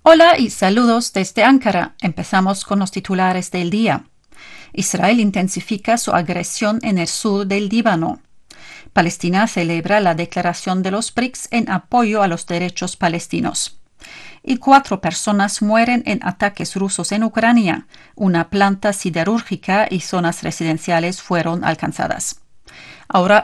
Hola y saludos desde Ankara. Empezamos con los titulares del día. Israel intensifica su agresión en el sur del Líbano. Palestina celebra la declaración de los BRICS en apoyo a los derechos palestinos. Y 4 personas mueren en ataques rusos en Ucrania. Una planta siderúrgica y zonas residenciales fueron alcanzadas. Ahora